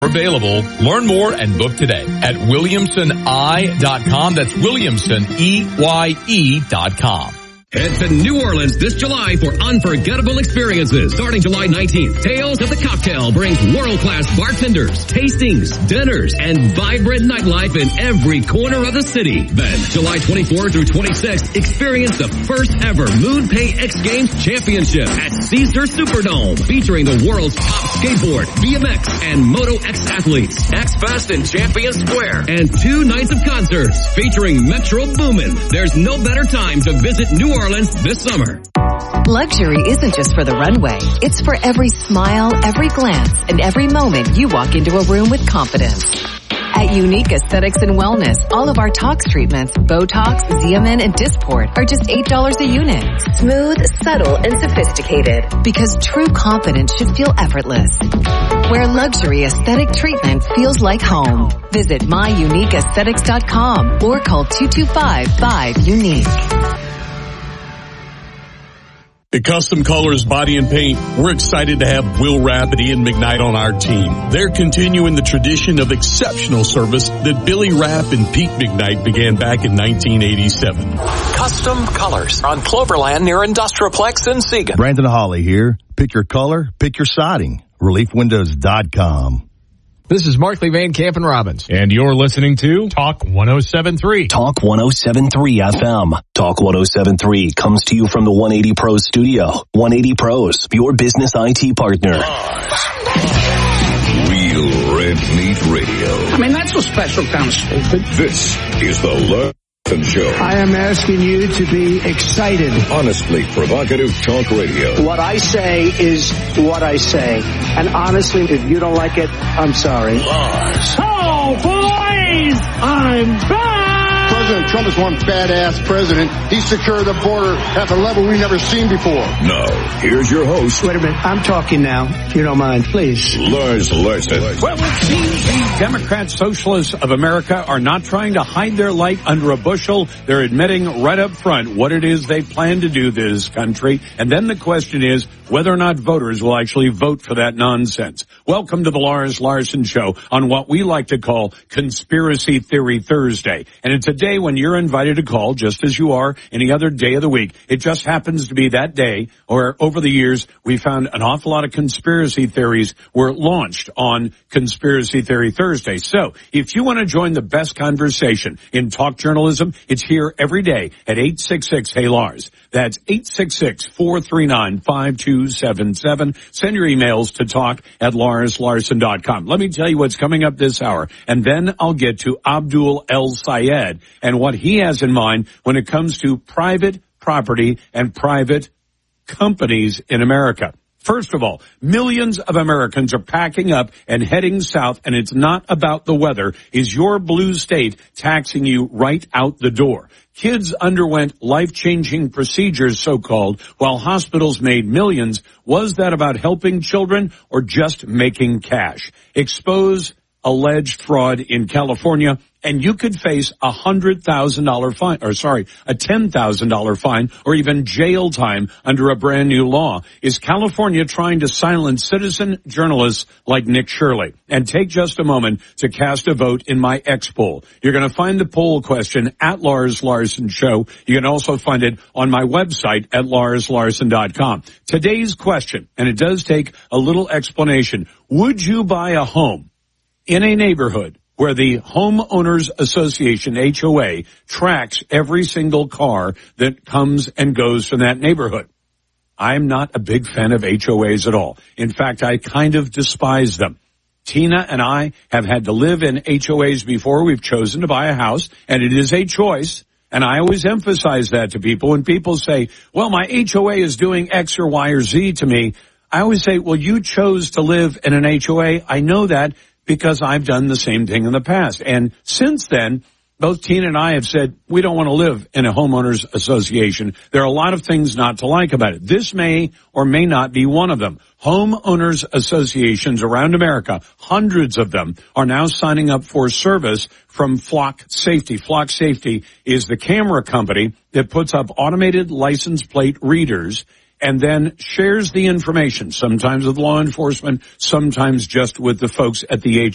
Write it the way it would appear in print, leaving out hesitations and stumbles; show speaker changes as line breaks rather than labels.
available. Learn more and book today at WilliamsonEye.com. That's WilliamsonEye.com.
Head to New Orleans this July for unforgettable experiences. Starting July 19th, Tales of the Cocktail brings world-class bartenders, tastings, dinners, and vibrant nightlife in every corner of the city. Then, July 24 through 26th, experience the first ever MoonPay X Games Championship at Caesars Superdome, featuring the world's top skateboard, BMX, and Moto X athletes. X Fest in Champion Square, and 2 nights of concerts featuring Metro Boomin. There's no better time to visit New Orleans this summer.
Luxury isn't just for the runway. It's for every smile, every glance, and every moment you walk into a room with confidence. At Unique Aesthetics and Wellness, all of our tox treatments, Botox, Xeomin, and Dysport are just $8 a unit. Smooth, subtle, and sophisticated. Because true confidence should feel effortless. Where luxury aesthetic treatment feels like home. Visit myuniqueaesthetics.com or call 225-5-UNIQUE.
At Custom Colors Body and Paint, we're excited to have Will Rapp and Ian McKnight on our team. They're continuing the tradition of exceptional service that Billy Rapp and Pete McKnight began back in 1987.
Custom Colors on Cloverland near Industrialplex in Seagan.
Brandon Hawley here. Pick your color, pick your siding. ReliefWindows.com.
This is Markley, Van Camp, and Robbins.
And you're listening to Talk 107.3.
Talk 107.3 FM. Talk 107.3 comes to you from the 180 Pros studio. 180 Pros, your business IT partner.
Real Red Meat Radio.
I mean, that's a special kind of stupid.
This is the Larson Show.
I am asking you to be excited.
Honestly provocative talk radio.
What I say is what I say. And honestly, if you don't like it, I'm sorry.
Lars.
Oh, boys! I'm back!
President Trump is one badass president. He secured the border at a level we've never seen before.
Now, here's your host.
Wait a minute. I'm talking now, if you don't mind, please.
Lars Larson.
Well, it seems the Democrat Socialists of America are not trying to hide their light under a bushel. They're admitting right up front what it is they plan to do to this country. And then the question is whether or not voters will actually vote for that nonsense. Welcome to the Lars Larson Show on what we like to call Conspiracy Theory Thursday. And it's a day when you're invited to call just as you are any other day of the week. It just happens to be that day, or over the years, we found an awful lot of conspiracy theories were launched on Conspiracy Theory Thursday. So if you want to join the best conversation in talk journalism, it's here every day at 866-HEY-LARS. That's 866-439-5277. Send your emails to talk@LarsLarson.com. Let me tell you what's coming up this hour, and then I'll get to Abdul El Sayed and what he has in mind when it comes to private property and private companies in America. First of all, millions of Americans are packing up and heading south, and it's not about the weather. Is your blue state taxing you right out the door? Kids underwent life-changing procedures, so-called, while hospitals made millions. Was that about helping children or just making cash? Expose alleged fraud in California, and you could face a $10,000 fine, or even jail time under a brand new law. Is California trying to silence citizen journalists like Nick Shirley? And take just a moment to cast a vote in my X poll. You're going to find the poll question at Lars Larson Show. You can also find it on my website at LarsLarson.com. Today's question, and it does take a little explanation. Would you buy a home in a neighborhood where the Homeowners Association, HOA, tracks every single car that comes and goes from that neighborhood? I'm not a big fan of HOAs at all. In fact, I kind of despise them. Tina and I have had to live in HOAs before. We've chosen to buy a house, and it is a choice. And I always emphasize that to people. When people say, well, my HOA is doing X or Y or Z to me, I always say, well, you chose to live in an HOA. I know that, because I've done the same thing in the past. And since then, both Tina and I have said we don't want to live in a homeowners association. There are a lot of things not to like about it. This may or may not be one of them. Homeowners associations around America, hundreds of them, are now signing up for service from Flock Safety. Flock Safety is the camera company that puts up automated license plate readers and then shares the information, sometimes with law enforcement, sometimes just with the folks at the